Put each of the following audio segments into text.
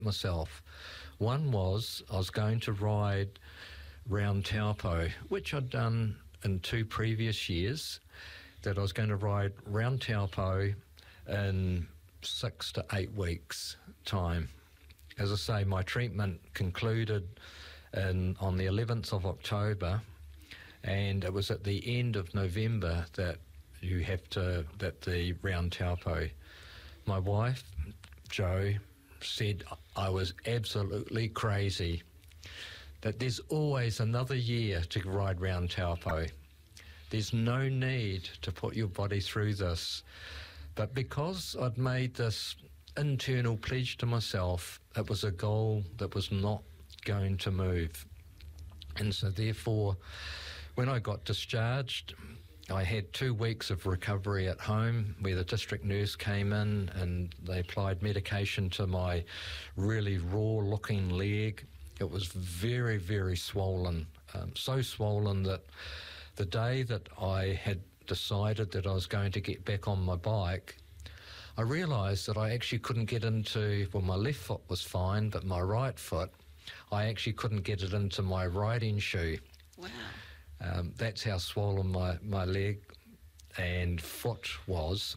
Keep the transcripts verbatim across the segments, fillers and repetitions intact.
myself. One was I was going to ride round Taupo, which I'd done in two previous years, that I was going to ride round Taupo in six to eight weeks' time. As I say, my treatment concluded in, on the eleventh of October, and it was at the end of November that you have to, that the round Taupo. My wife, Jo, said I was absolutely crazy, that there's always another year to ride round Taupo. There's no need to put your body through this. But because I'd made this internal pledge to myself, it was a goal that was not going to move. And so therefore, when I got discharged, I had two weeks of recovery at home where the district nurse came in and they applied medication to my really raw-looking leg. It was very, very swollen, um, so swollen that the day that I had decided that I was going to get back on my bike, I realised that I actually couldn't get into, well, my left foot was fine, but my right foot, I actually couldn't get it into my riding shoe. Wow. Um, that's how swollen my, my leg and foot was.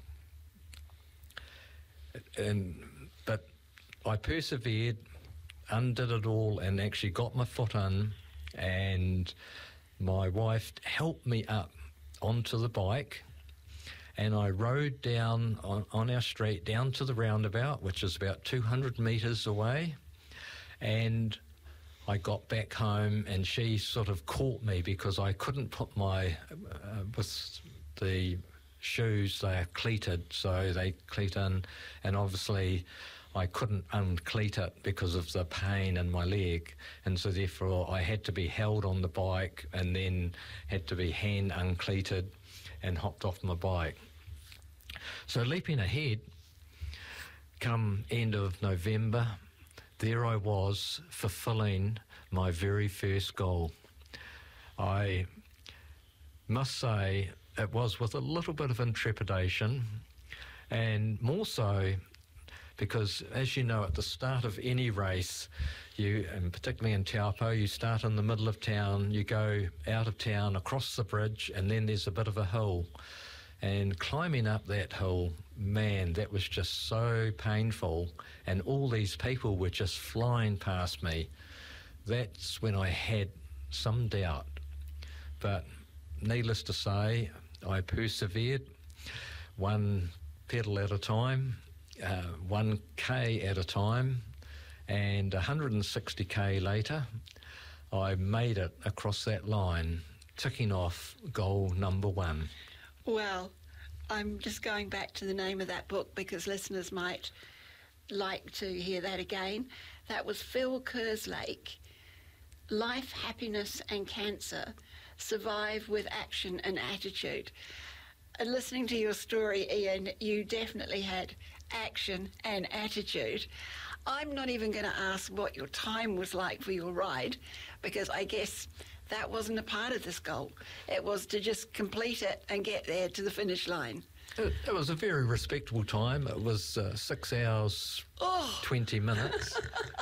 And but I persevered, undid it all, and actually got my foot in, and my wife helped me up onto the bike, and I rode down on, on our street down to the roundabout, which is about two hundred metres away, and I got back home and she sort of caught me because I couldn't put my, uh, with the shoes, they are cleated, so they cleat in, and obviously I couldn't uncleat it because of the pain in my leg, and so therefore I had to be held on the bike and then had to be hand uncleated and hopped off my bike. So leaping ahead, come end of November, there I was fulfilling my very first goal. I must say it was with a little bit of intrepidation, and more so because, as you know, at the start of any race, you, and particularly in Taupo, you start in the middle of town, you go out of town, across the bridge, and then there's a bit of a hill. And climbing up that hill, man, that was just so painful, and all these people were just flying past me. That's when I had some doubt. But needless to say, I persevered, one pedal at a time, uh, one K at a time, and one hundred sixty K later, I made it across that line, ticking off goal number one. Well, I'm just going back to the name of that book because listeners might like to hear that again. That was Phil Kerslake, Life, Happiness and Cancer, Survive with Action and Attitude. And listening to your story, Ian, you definitely had action and attitude. I'm not even going to ask what your time was like for your ride, because I guess that wasn't a part of this goal. It was to just complete it and get there to the finish line. It, it was a very respectable time. It was uh, six hours, oh. twenty minutes.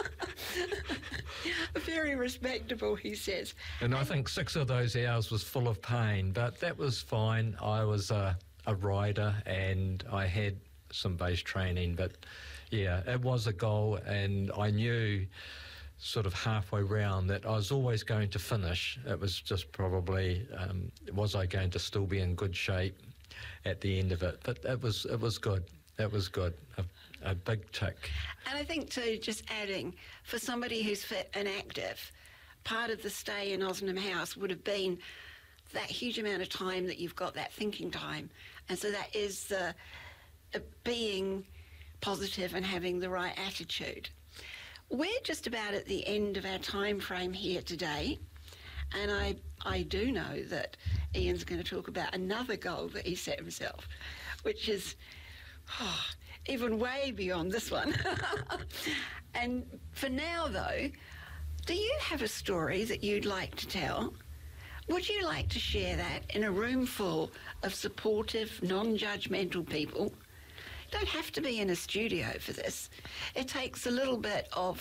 Very respectable, he says. And I think six of those hours was full of pain, but that was fine. I was a, a rider and I had some base training, but yeah, it was a goal, and I knew sort of halfway round that I was always going to finish. It was just probably, um, was I going to still be in good shape at the end of it? But it was, it was good. It was good. A, a big tick. And I think too, just adding, for somebody who's fit and active, part of the stay in Ozanam House would have been that huge amount of time that you've got, that thinking time. And so that is the uh, being positive and having the right attitude. We're just about at the end of our time frame here today, and I I do know that Ian's going to talk about another goal that he set himself, which is oh, even way beyond this one. And for now, though, do you have a story that you'd like to tell? Would you like to share that in a room full of supportive, non-judgmental people? don't have to be in a studio for this. It takes a little bit of